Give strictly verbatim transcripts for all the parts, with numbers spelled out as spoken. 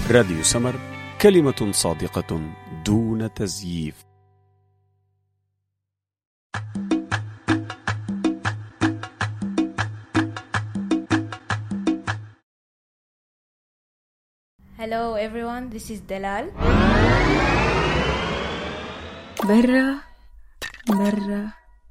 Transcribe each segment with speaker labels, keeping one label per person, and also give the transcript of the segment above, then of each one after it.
Speaker 1: راديو سمر، كلمة صادقة دون تزييف.
Speaker 2: Hello everyone, this is Dalal.
Speaker 3: برا برا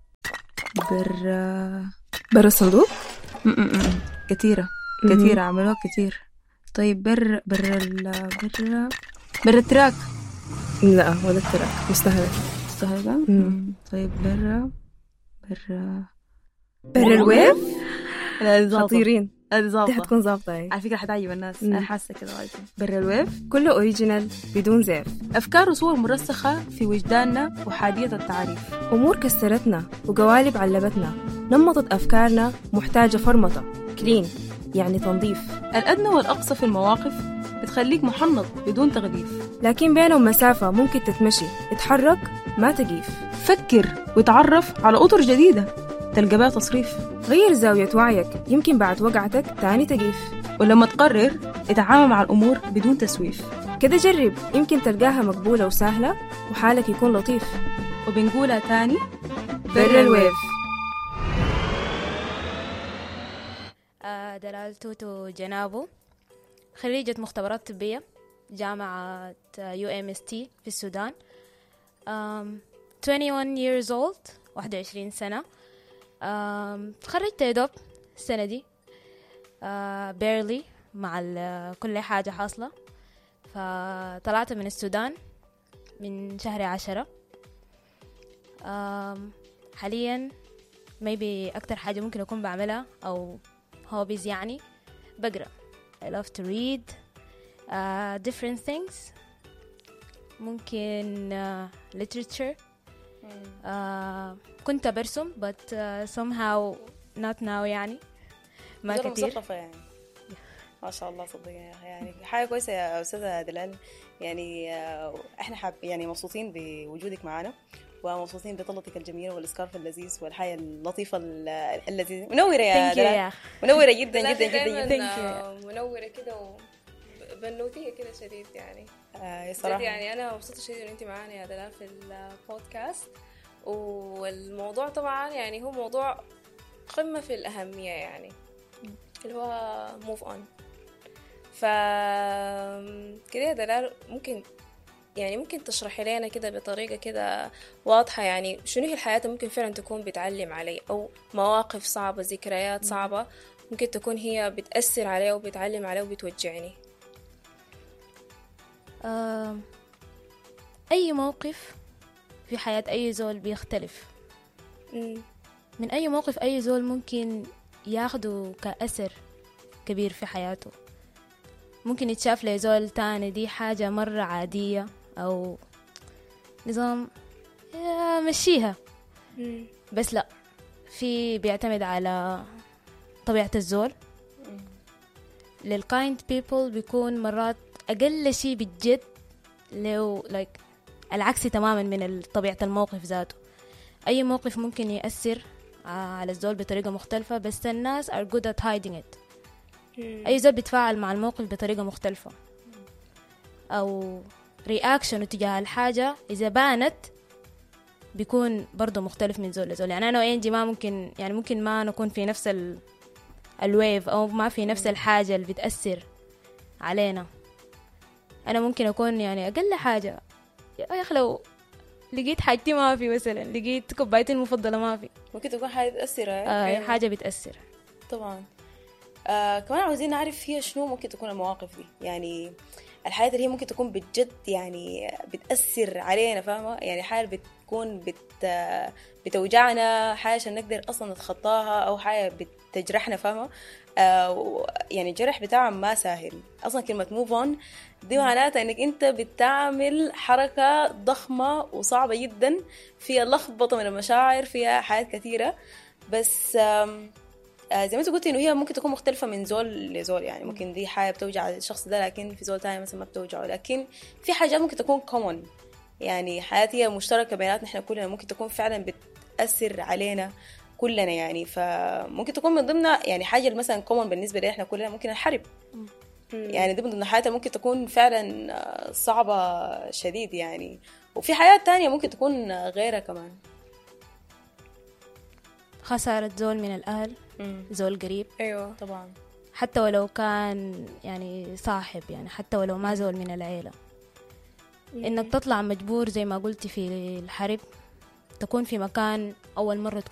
Speaker 3: برا برا الصندوق. م-م-م. كثيرة كثيرة عملوها كثير. طيب برا برا ال برا برا التراك. لا ولا التراك، مستهلة مستهلة. طيب برا برا برا الويف. خطيرين، دي حتكون ظابطة.
Speaker 4: على فكرة حتعجب الناس. أنا حاسة كده وايد.
Speaker 3: برا الويف كله أوريجينال بدون زيف،
Speaker 4: أفكار وصور مرسخة في وجداننا وحادية التعريف،
Speaker 3: أمور كسرتنا وقوالب علبتنا، نمطت أفكارنا محتاجة فرمطة. كلين يعني تنظيف.
Speaker 4: الأدنى والأقصى في المواقف بتخليك محنط بدون تغليف،
Speaker 3: لكن بينهم مسافة ممكن تتمشي، اتحرك ما تقيف.
Speaker 4: فكر وتعرف على أطر جديدة تلقى بها تصريف.
Speaker 3: غير زاوية وعيك، يمكن بعد وقعتك تاني تقيف.
Speaker 4: ولما تقرر اتعامل مع الأمور بدون تسويف.
Speaker 3: كده جرب، يمكن تلقاها مقبولة وسهلة وحالك يكون لطيف.
Speaker 4: وبنقولها تاني،
Speaker 3: برا الويف.
Speaker 2: آه دلال توتو جنابو، خريجة مختبرات طبية جامعة يو إم إس تي في السودان. um, واحد وعشرين years old، واحد وعشرين سنة. um, تخرجت يدوب السنة دي uh, barely مع كل حاجة حاصلة. فطلعت من السودان من شهر عشرة. um, حاليا maybe أكتر حاجة ممكن أكون بعملها أو hobbies يعني بقرأ. I love to read uh, different things. ممكن uh, literature. uh, كنت برسم but uh, somehow not now يعني ما كتير.
Speaker 5: مثقفة يعني. ما شاء الله صدق يعني حاجة كويسة يا أستاذة دلال. يعني احنا حاب يعني مبسوطين بوجودك معنا، ومبسوطين بطلتك الجميلة والسكارف اللذيذ والحياة اللطيفة اللذيذة. منورة يا دلال، منورة جدا جدا جدا
Speaker 6: جدا. منورة كده وبنوتية كده شديد يعني.
Speaker 5: آه صراحة
Speaker 6: يعني أنا مبسوطة شديد إن أنت معانا يا دلال في البودكاست. والموضوع طبعا يعني هو موضوع قمة في الأهمية يعني، اللي هو move on. ف كده يا دلال ممكن يعني ممكن تشرحي لنا كده بطريقة كده واضحة يعني شنو هي الحياة ممكن فعلا تكون بتعلم علي، أو مواقف صعبة، ذكريات صعبة ممكن تكون هي بتأثر علي وبتعلم علي وبتوجعني.
Speaker 2: آه، أي موقف في حياة أي زول بيختلف.
Speaker 6: م.
Speaker 2: من أي موقف أي زول ممكن ياخده كأثر كبير في حياته. ممكن يتشاف لزول تاني دي حاجة مرة عادية أو نظام مشيها،
Speaker 6: م.
Speaker 2: بس لا، في بيعتمد على طبيعة الزول. للكايند بيبل بيكون مرات أقل شيء بالجد لو like العكس تماما من طبيعة الموقف ذاته. أي موقف ممكن يأثر على الزول بطريقة مختلفة، بس الناس are good at hiding it. أي زول بيتفاعل مع الموقف بطريقة مختلفة أو رياكشن تجاه الحاجة إذا بانت بيكون برضو مختلف من زول لزول. يعني أنا وإنجي ما ممكن يعني ممكن ما نكون في نفس ال الويف أو ما في نفس الحاجة اللي بتأثر علينا. أنا ممكن أكون يعني أقل حاجة يا أخي لو لقيت حاجتي ما في، مثلا لقيت كوبايتي المفضلة ما في،
Speaker 5: ممكن تكون حاجة تأثر.
Speaker 2: آه حاجة بتأثر
Speaker 5: طبعا. آه كمان عاوزين نعرف هي شنو ممكن تكون المواقف دي، يعني الحياة اللي هي ممكن تكون بجد يعني بتأثر علينا، فاهمة؟ يعني حاجة بتكون بت بتوجعنا، حاجة عشان نقدر أصلا نتخطاها، أو حاجة بتجرحنا، فاهمة؟ آه يعني الجرح بتاعها ما سهل أصلا. كلمة move on دي معناتها إنك أنت بتعمل حركة ضخمة وصعبة جدا، فيها لخبطة من المشاعر، فيها حاجات كثيرة. بس آم آه زي ما انت قلتي انه هي ممكن تكون مختلفة من زول لزول، يعني ممكن دي حاجة بتوجع الشخص ده لكن في زول تاني مثلا ما بتوجعه. لكن في حاجات ممكن تكون common، يعني حياتي مشتركة بيناتنا احنا كلنا، ممكن تكون فعلا بتأثر علينا كلنا يعني. فممكن تكون من ضمنها يعني حاجة مثلا common بالنسبة لي احنا كلنا، ممكن الحرب يعني دي من ضمن الحياة ممكن تكون فعلا صعبة شديد يعني. وفي حياة تانية ممكن تكون غيرها كمان.
Speaker 2: خسارة زول من الأهل،
Speaker 5: مم.
Speaker 2: زول قريب،
Speaker 6: أيوة
Speaker 5: طبعا
Speaker 2: حتى ولو كان يعني صاحب، يعني حتى ولو ما زول من العيلة. إنك تطلع مجبور زي ما قلتي في الحرب، تكون في مكان أول مرة